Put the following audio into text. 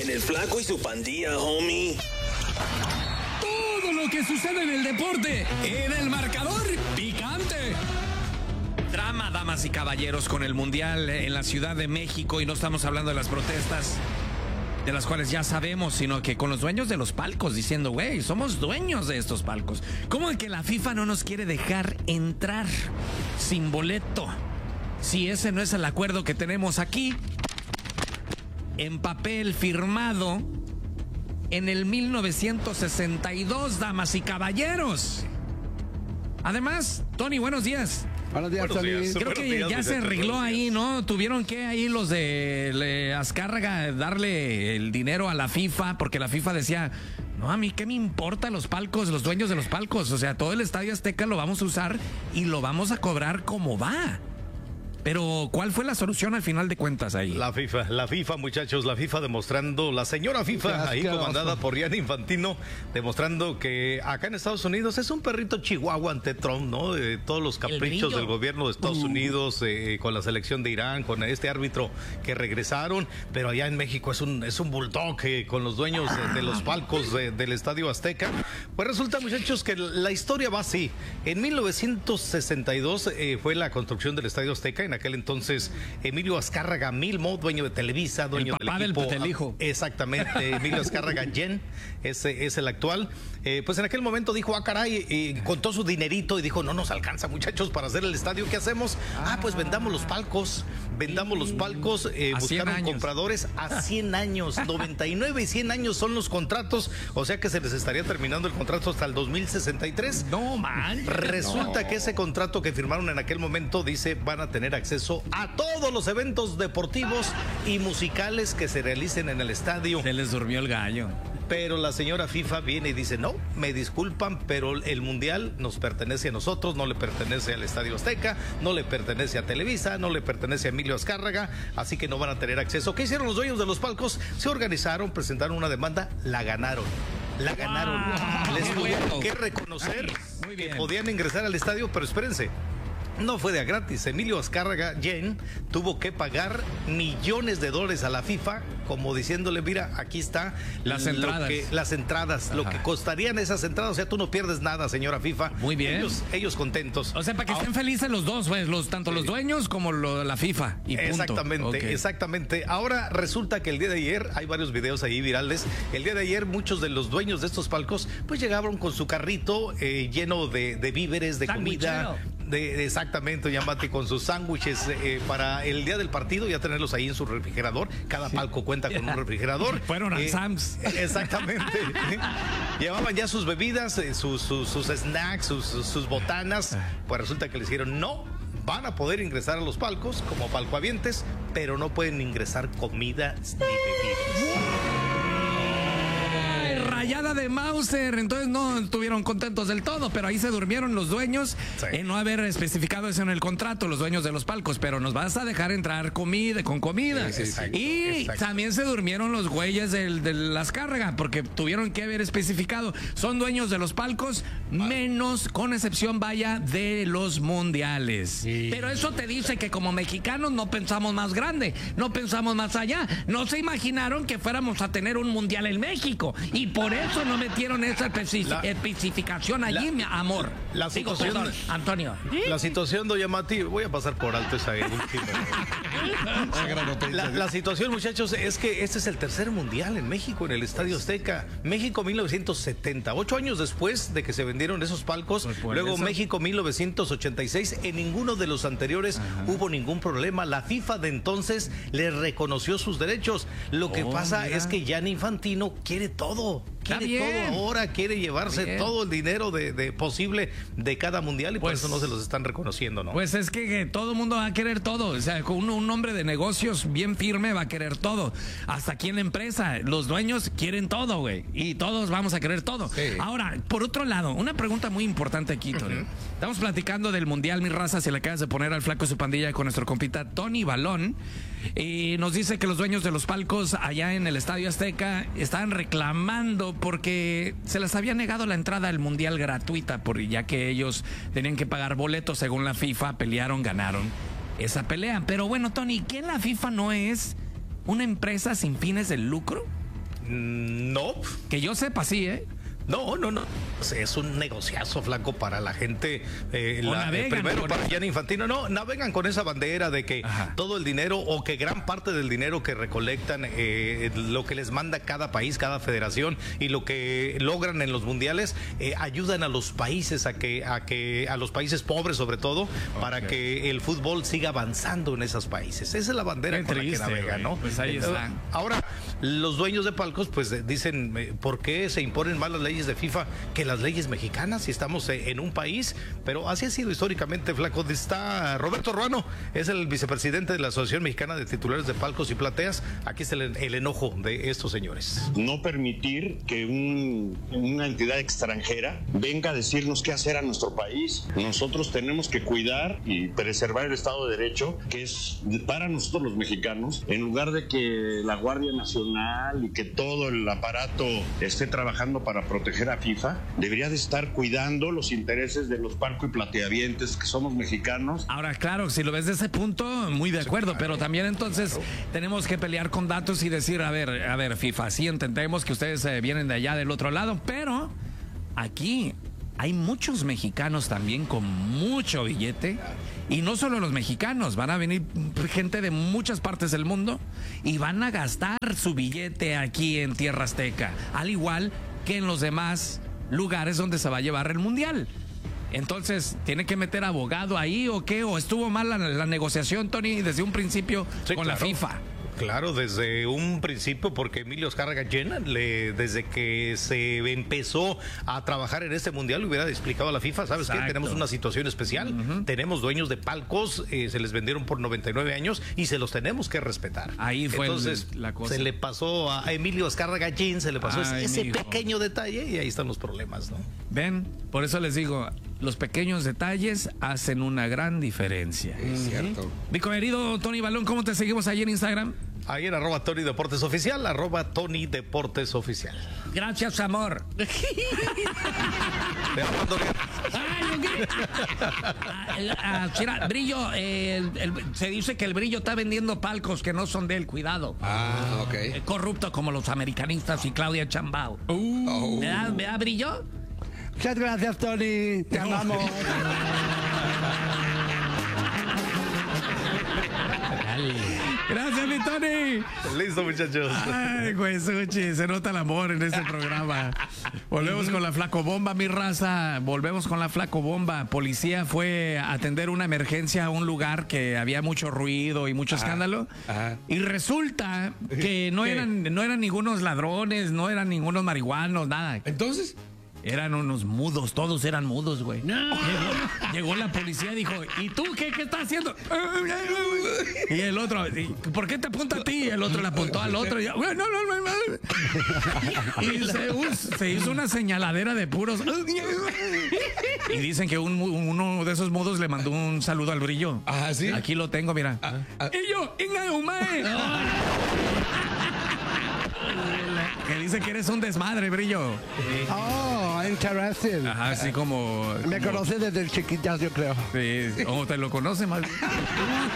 En el Flaco y su pandilla, homie. Todo lo que sucede en el deporte, en el marcador picante. Drama, damas y caballeros, con el Mundial en la Ciudad de México, y no estamos hablando de las protestas de las cuales ya sabemos, sino que con los dueños de los palcos diciendo, güey, somos dueños de estos palcos. ¿Cómo es que la FIFA no nos quiere dejar entrar sin boleto? Si ese no es el acuerdo que tenemos aquí, en papel firmado en el 1962, damas y caballeros. Además, Tony, buenos días. Buenos días, Tony. Creo que ya se arregló ahí, ¿no? Tuvieron que ahí los de Azcárraga darle el dinero a la FIFA, porque la FIFA decía, no, a mí qué me importa los palcos, los dueños de los palcos. O sea, todo el Estadio Azteca lo vamos a usar y lo vamos a cobrar como va. Pero, ¿cuál fue la solución al final de cuentas ahí? La FIFA, muchachos, la FIFA demostrando, la señora FIFA, ahí comandada por Gianni Infantino, demostrando que acá en Estados Unidos es un perrito chihuahua ante Trump, ¿no? Todos los caprichos del gobierno de Estados Unidos, con la selección de Irán, con este árbitro que regresaron, pero allá en México es un bulldog con los dueños de los palcos del Estadio Azteca. Pues resulta, muchachos, que la historia va así. En 1962 fue la construcción del Estadio Azteca. En aquel entonces, Emilio Azcárraga Milmo, dueño de Televisa, dueño del equipo. Del hijo. Exactamente, Emilio Azcárraga Yen, ese es el actual. Pues en aquel momento dijo, caray, contó su dinerito y dijo, no nos alcanza, muchachos, para hacer el estadio, ¿qué hacemos? Pues vendamos los palcos, buscaron compradores a 100 años, 99 y 100 años son los contratos, o sea que se les estaría terminando el contrato hasta el 2063. No, man. Resulta que ese contrato que firmaron en aquel momento dice, van a tener acceso a todos los eventos deportivos y musicales que se realicen en el estadio. Se les durmió el gallo. Pero la señora FIFA viene y dice, no, me disculpan, pero el Mundial nos pertenece a nosotros, no le pertenece al Estadio Azteca, no le pertenece a Televisa, no le pertenece a Emilio Azcárraga, así que no van a tener acceso. ¿Qué hicieron los dueños de los palcos? Se organizaron, presentaron una demanda, la ganaron. Les tuvieron que reconocer que podían ingresar al estadio, pero espérense. No fue de a gratis. Emilio Azcárraga Yen tuvo que pagar millones de dólares a la FIFA, como diciéndole, mira, aquí está las entradas, lo que costarían esas entradas. O sea, tú no pierdes nada, señora FIFA. Muy bien. Ellos contentos. O sea, para que estén felices los dos, pues, tanto los dueños como la FIFA. Y punto. Exactamente. Ahora resulta que el día de ayer, hay varios videos ahí virales, el día de ayer muchos de los dueños de estos palcos, pues llegaron con su carrito lleno de víveres, de comida. Exactamente, Yamati, con sus sándwiches para el día del partido, ya tenerlos ahí en su refrigerador. Cada palco cuenta con un refrigerador. Fueron a Sam's. Exactamente. Llevaban ya sus bebidas, sus snacks, sus botanas. Pues resulta que les dijeron, no, van a poder ingresar a los palcos como palcohabientes, pero no pueden ingresar comida ni bebidas. Rayada de Mauser. Entonces no estuvieron contentos del todo, pero ahí se durmieron los dueños en no haber especificado eso en el contrato, los dueños de los palcos, pero nos vas a dejar entrar con comida. Exacto. También se durmieron los güeyes de las Azcárraga, porque tuvieron que haber especificado, son dueños de los palcos, menos, con excepción, vaya, de los mundiales. Sí. Pero eso te dice que como mexicanos no pensamos más grande, no pensamos más allá. No se imaginaron que fuéramos a tener un mundial en México, y por eso no metieron esa especificación allí, mi amor. La situación, Antonio. La situación, doña Mati, voy a pasar por alto esa última. La situación, muchachos, es que este es el tercer mundial en México, en el Estadio Azteca. México 1970, 8 años después de que se vendieron esos palcos. Luego eso. México 1986, en ninguno de los anteriores hubo ningún problema. La FIFA de entonces le reconoció sus derechos. Lo que pasa es que Gianni Infantino quiere todo. Quiere todo ahora, quiere llevarse todo el dinero de posible de cada mundial, y por eso no se los están reconociendo, ¿no? Pues es que todo el mundo va a querer todo. O sea, un hombre de negocios bien firme va a querer todo. Hasta aquí en la empresa, los dueños quieren todo, güey. Y todos vamos a querer todo. Sí. Ahora, por otro lado, una pregunta muy importante aquí, Tony. Estamos platicando del mundial, mi raza, si le acabas de poner al Flaco y su pandilla con nuestro compita Tony Balón. Y nos dice que los dueños de los palcos allá en el Estadio Azteca estaban reclamando porque se les había negado la entrada al mundial gratuita, ya que ellos tenían que pagar boletos según la FIFA. Pelearon, ganaron esa pelea. Pero bueno, Tony, ¿qué la FIFA no es una empresa sin fines de lucro? No. Que yo sepa, sí, ¿eh? No. Es un negociazo, flaco, para la gente. Navegan para Gianni Infantino. No, navegan con esa bandera de que todo el dinero o que gran parte del dinero que recolectan, lo que les manda cada país, cada federación y lo que logran en los mundiales, ayudan a los países a los países pobres sobre todo, para que el fútbol siga avanzando en esos países. Esa es la bandera con la que navegan, ¿no? Pues ahí está. Ahora, los dueños de palcos, pues dicen, ¿por qué se imponen más las leyes de FIFA que las leyes mexicanas si estamos en un país? Pero así ha sido históricamente, flaco. Está Roberto Ruano, es el vicepresidente de la Asociación Mexicana de Titulares de Palcos y Plateas. Aquí está el enojo de estos señores. No permitir que una entidad extranjera venga a decirnos qué hacer a nuestro país. Nosotros tenemos que cuidar y preservar el Estado de Derecho, que es para nosotros los mexicanos, en lugar de que la Guardia Nacional y que todo el aparato esté trabajando para proteger a FIFA, debería de estar cuidando los intereses de los palco y plateavientes que somos mexicanos. Ahora, claro, si lo ves de ese punto, muy de acuerdo, pero también entonces tenemos que pelear con datos y decir, a ver, FIFA, sí entendemos que ustedes vienen de allá del otro lado, pero aquí hay muchos mexicanos también con mucho billete. Y no solo los mexicanos, van a venir gente de muchas partes del mundo y van a gastar su billete aquí en Tierra Azteca, al igual que en los demás lugares donde se va a llevar el mundial. Entonces, ¿tiene que meter abogado ahí o qué? ¿O estuvo mal la negociación, Tony, desde un principio con la FIFA? Claro, desde un principio, porque Emilio Azcárraga Llena, desde que se empezó a trabajar en este mundial, le hubiera explicado a la FIFA, ¿sabes qué? Tenemos una situación especial, tenemos dueños de palcos, se les vendieron por 99 años y se los tenemos que respetar. Ahí fue entonces la cosa. Se le pasó a Emilio Azcárraga Llena, se le pasó ese pequeño detalle y ahí están los problemas, ¿no? Ven, por eso les digo, los pequeños detalles hacen una gran diferencia. Es cierto. Mi querido Tony Balón, ¿cómo te seguimos ahí en Instagram? Ahí en @Tony Deportes Oficial, @Tony Deportes Oficial. Gracias, amor. Te amo, Chira, Brillo, se dice que el Brillo está vendiendo palcos que no son de él, cuidado. Ok. Corrupto como los americanistas y Claudia Chambao. ¿Verdad, Brillo? Muchas gracias, Tony. Te amamos. Gracias, mi Tony. Listo, muchachos. Ay, güey, Suchi, se nota el amor en este programa. Volvemos con la Flaco Bomba, mi raza. Volvemos con la Flaco Bomba. Policía fue a atender una emergencia a un lugar que había mucho ruido y mucho escándalo. Y resulta que no eran ningunos ladrones, no eran ningunos marihuanos, nada. Entonces, eran unos mudos, todos eran mudos, güey. No. Llegó la policía y dijo, ¿y tú qué estás haciendo? Y el otro, ¿por qué te apunta a ti? Y el otro le apuntó al otro. Y, y se hizo una señaladera de puros. Y dicen que uno de esos mudos le mandó un saludo al Brillo. Ah, ¿sí? Aquí lo tengo, mira. Y yo, que dice que eres un desmadre, Brillo. Oh, interesting. Ajá, así como... Me conoce desde chiquitas, yo creo. Sí, o te lo conoce más.